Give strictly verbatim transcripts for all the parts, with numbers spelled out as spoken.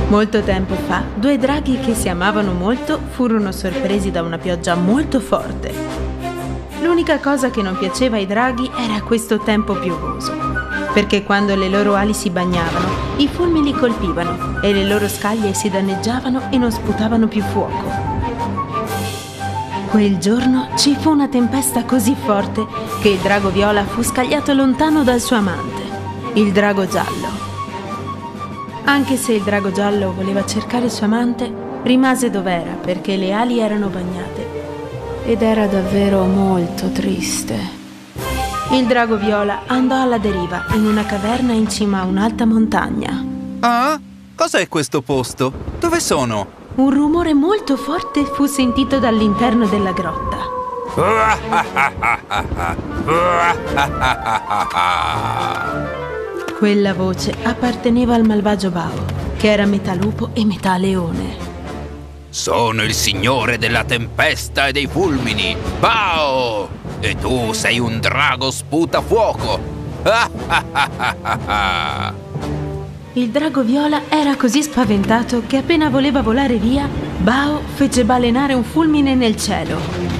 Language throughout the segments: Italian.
Molto tempo fa, due draghi che si amavano molto furono sorpresi da una pioggia molto forte. L'unica cosa che non piaceva ai draghi era questo tempo piovoso, perché quando le loro ali si bagnavano, i fulmini li colpivano e le loro scaglie si danneggiavano e non sputavano più fuoco. Quel giorno ci fu una tempesta così forte che il drago viola fu scagliato lontano dal suo amante, il drago giallo. Anche se il drago giallo voleva cercare il suo amante, rimase dov'era perché le ali erano bagnate ed era davvero molto triste. Il drago viola andò alla deriva in una caverna in cima a un'alta montagna. Ah? Cos'è questo posto? Dove sono? Un rumore molto forte fu sentito dall'interno della grotta. Quella voce apparteneva al malvagio Bao, che era metà lupo e metà leone. Sono il signore della tempesta e dei fulmini, Bao! E tu sei un drago sputafuoco! Il drago viola era così spaventato che appena voleva volare via, Bao fece balenare un fulmine nel cielo.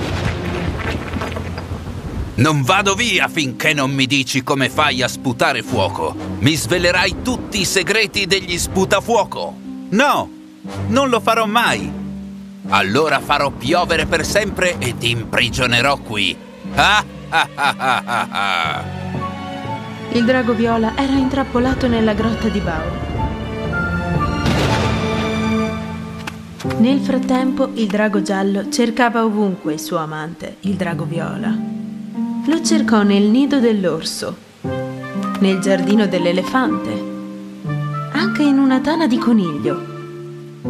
Non vado via finché non mi dici come fai a sputare fuoco. Mi svelerai tutti i segreti degli sputafuoco. No, non lo farò mai. Allora farò piovere per sempre e ti imprigionerò qui. Ah, ah, ah, ah, ah, ah. Il drago viola era intrappolato nella grotta di Bao. Nel frattempo, il drago giallo cercava ovunque il suo amante, il drago viola. Lo cercò nel nido dell'orso, nel giardino dell'elefante, anche in una tana di coniglio.